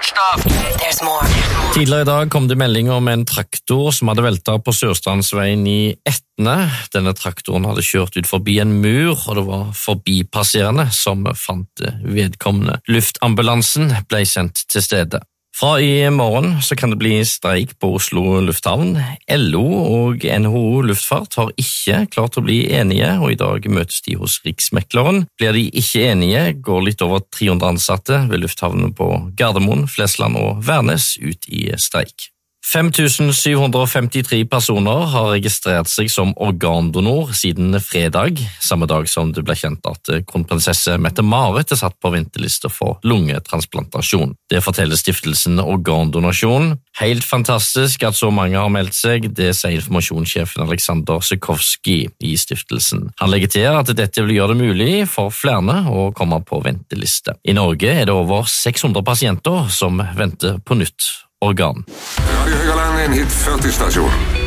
stop. There's more. Tidligere I dag kom det melding om en traktor som hadde veltet på Sørstrandsveien I Etne. Denne traktoren hadde kjørt ut forbi en mur, og det var forbipasserende som fant vedkommende. Luftambulansen ble sendt til stedet. Fra I morgen så kan det bli streik på Oslo lufthavn. LO og NHO Luftfart har ikke klart å bli enige, og I dag møtes de hos Riksmekleren. Blir de ikke enige, går litt over 300 ansatte ved lufthavnen på Gardermoen, Flesland og Værnes ut I streik. 5753 personer har registrert seg som organdonor siden fredag, samme dag som det ble kjent at kronprinsesse Mette-Marit satt på venteliste for lungetransplantasjon. Det forteller stiftelsen Organdonasjon. Helt fantastisk at så mange har meldt seg, det sier informasjonssjefen Alexander Sykowski I stiftelsen. Han legger til at dette vil gjøre det mulig for flere å komme på venteliste. I Norge det over 600 pasienter som venter på nytt organ. Radio Høgaland, en hit 40-stasjon.